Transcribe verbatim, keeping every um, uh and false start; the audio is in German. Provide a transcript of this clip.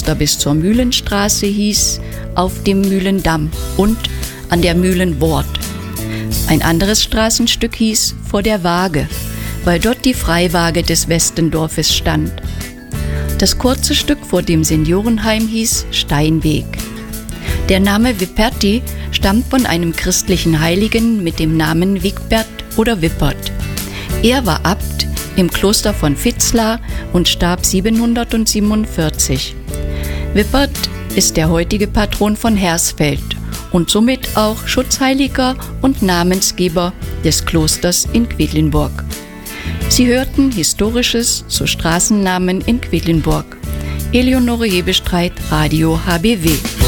Kloster bis zur Mühlenstraße hieß auf dem Mühlendamm und an der Mühlenwort. Ein anderes Straßenstück hieß vor der Waage, weil dort die Freiwaage des Westendorfes stand. Das kurze Stück vor dem Seniorenheim hieß Steinweg. Der Name Wipperti stammt von einem christlichen Heiligen mit dem Namen Wigbert oder Wippert. Er war Abt im Kloster von Vitzlar und starb siebenhundertsiebenundvierzig. Wippert ist der heutige Patron von Hersfeld und somit auch Schutzheiliger und Namensgeber des Klosters in Quedlinburg. Sie hörten Historisches zu Straßennamen in Quedlinburg. Eleonore Hebestreit, Radio H B W.